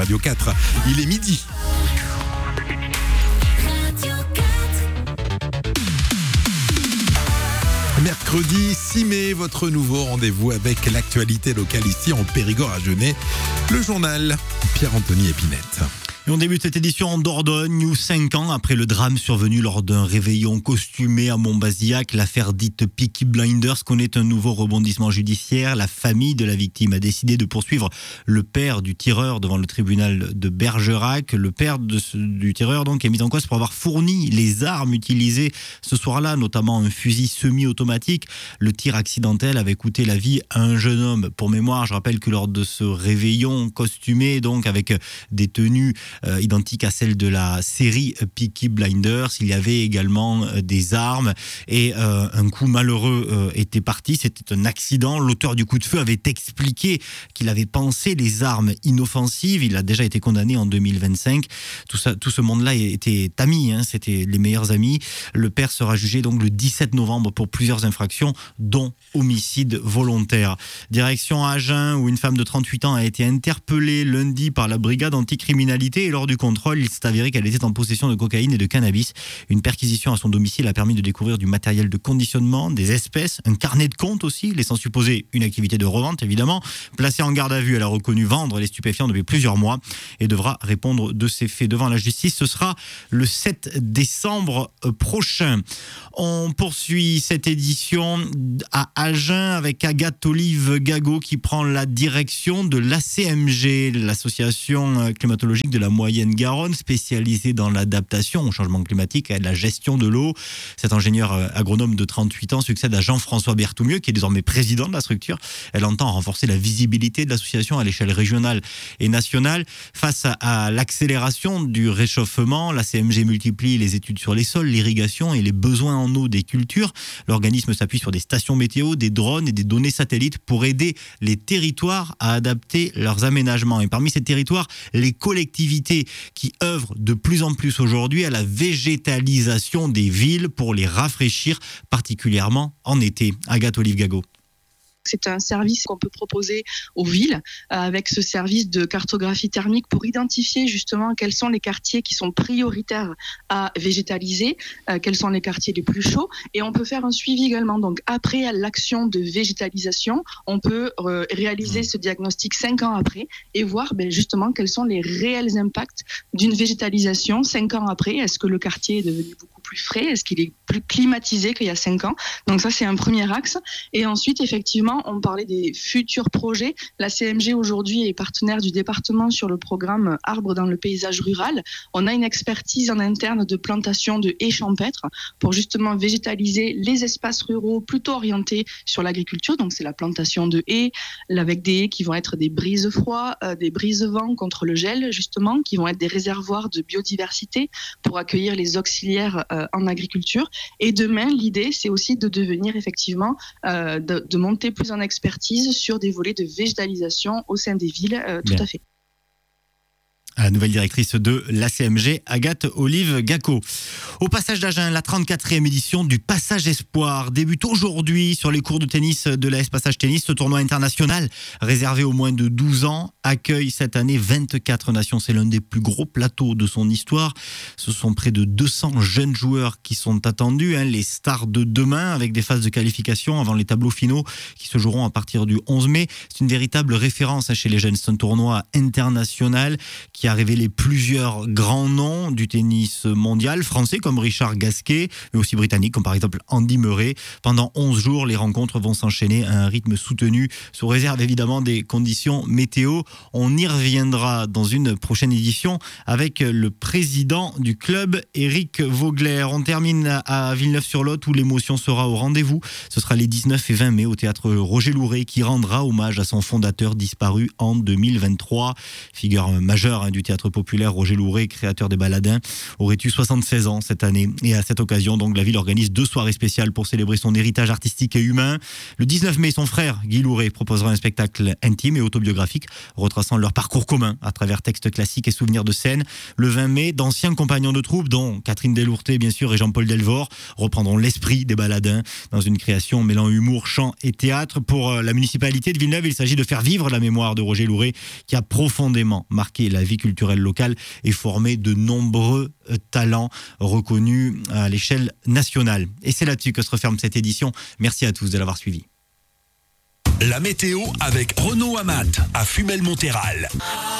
Radio 4. Il est midi. Mercredi 6 mai, votre nouveau rendez-vous avec l'actualité locale ici en Périgord à Genêt. Le journal Pierre-Anthony Épinette. Et on débute cette édition en Dordogne où 5 ans après le drame survenu lors d'un réveillon costumé à Montbazillac, l'affaire dite Peaky Blinders connaît un nouveau rebondissement judiciaire. La famille de la victime a décidé de poursuivre le père du tireur devant le tribunal de Bergerac. Le père du tireur donc est mis en cause pour avoir fourni les armes utilisées ce soir-là, notamment un fusil semi-automatique. Le tir accidentel avait coûté la vie à un jeune homme. Pour mémoire, je rappelle que lors de ce réveillon costumé, donc avec des tenues identique à celle de la série Peaky Blinders. Il y avait également des armes et un coup malheureux était parti. C'était un accident. L'auteur du coup de feu avait expliqué qu'il avait pensé les armes inoffensives. Il a déjà été condamné en 2025. Tout ce monde-là était amis, c'était les meilleurs amis. Le père sera jugé donc le 17 novembre pour plusieurs infractions, dont homicide volontaire. Direction Agen, où une femme de 38 ans a été interpellée lundi par la brigade anticriminalité. Et lors du contrôle, il s'est avéré qu'elle était en possession de cocaïne et de cannabis. Une perquisition à son domicile a permis de découvrir du matériel de conditionnement, des espèces, un carnet de compte aussi, laissant supposer une activité de revente évidemment. Placée en garde à vue, elle a reconnu vendre les stupéfiants depuis plusieurs mois et devra répondre de ses faits devant la justice. Ce sera le 7 décembre prochain. On poursuit cette édition à Agen avec Agathe Olive Gago qui prend la direction de l'ACMG, l'association climatologique de la Moyenne-Garonne, spécialisée dans l'adaptation au changement climatique et à la gestion de l'eau. Cet ingénieur agronome de 38 ans succède à Jean-François Berthoumieux, qui est désormais président de la structure. Elle entend renforcer la visibilité de l'association à l'échelle régionale et nationale. Face à l'accélération du réchauffement, la CMG multiplie les études sur les sols, l'irrigation et les besoins en eau des cultures. L'organisme s'appuie sur des stations météo, des drones et des données satellites pour aider les territoires à adapter leurs aménagements. Et parmi ces territoires, les collectivités qui œuvrent de plus en plus aujourd'hui à la végétalisation des villes pour les rafraîchir, particulièrement en été. Agathe Olive Gago. C'est un service qu'on peut proposer aux villes avec ce service de cartographie thermique pour identifier justement quels sont les quartiers qui sont prioritaires à végétaliser, quels sont les quartiers les plus chauds, et on peut faire un suivi également. Donc après l'action de végétalisation, on peut réaliser ce diagnostic 5 ans après et voir justement quels sont les réels impacts d'une végétalisation 5 ans après. Est-ce que le quartier est devenu beaucoup plus frais? Est-ce qu'il est plus climatisé qu'il y a 5 ans? Donc ça, c'est un premier axe. Et ensuite, effectivement, on parlait des futurs projets. La CMG aujourd'hui est partenaire du département sur le programme Arbres dans le paysage rural. On a une expertise en interne de plantation de haies champêtres pour justement végétaliser les espaces ruraux plutôt orientés sur l'agriculture. Donc c'est la plantation de haies avec des haies qui vont être des brises-froids, des brises-vents contre le gel justement, qui vont être des réservoirs de biodiversité pour accueillir les auxiliaires en agriculture. Et demain, l'idée, c'est aussi de devenir effectivement, de monter plus en expertise sur des volets de végétalisation au sein des villes, tout à fait. À la nouvelle directrice de l'ACMG, Agathe Olive Gaco. Au Passage d'Agen, la 34e édition du Passage Espoir débute aujourd'hui sur les cours de tennis de l'AS Passage Tennis. Ce tournoi international, réservé aux moins de 12 ans, accueille cette année 24 nations. C'est l'un des plus gros plateaux de son histoire. Ce sont près de 200 jeunes joueurs qui sont attendus, les stars de demain, avec des phases de qualification avant les tableaux finaux qui se joueront à partir du 11 mai. C'est une véritable référence chez les jeunes. C'est un tournoi international qui a révélé plusieurs grands noms du tennis mondial, français comme Richard Gasquet, mais aussi britanniques comme par exemple Andy Murray. Pendant 11 jours, les rencontres vont s'enchaîner à un rythme soutenu, sous réserve évidemment des conditions météo. On y reviendra dans une prochaine édition avec le président du club, Éric Vogler. On termine à Villeneuve-sur-Lot où l'émotion sera au rendez-vous. Ce sera les 19 et 20 mai au théâtre Roger Louret qui rendra hommage à son fondateur disparu en 2023. Figure majeure du théâtre populaire, Roger Louret, créateur des Baladins, aurait eu 76 ans cette cette année. Et à cette occasion, donc, la ville organise 2 soirées spéciales pour célébrer son héritage artistique et humain. Le 19 mai, son frère, Guy Louret, proposera un spectacle intime et autobiographique, retraçant leur parcours commun à travers textes classiques et souvenirs de scène. Le 20 mai, d'anciens compagnons de troupe, dont Catherine Delourté, bien sûr, et Jean-Paul Delvort, reprendront l'esprit des baladins dans une création mêlant humour, chant et théâtre. Pour la municipalité de Villeneuve, il s'agit de faire vivre la mémoire de Roger Louret, qui a profondément marqué la vie culturelle locale et formé de nombreux talents reconnus à l'échelle nationale. Et c'est là-dessus que se referme cette édition. Merci à tous de l'avoir suivi. La météo avec Renaud Amat à Fumel-Montéral.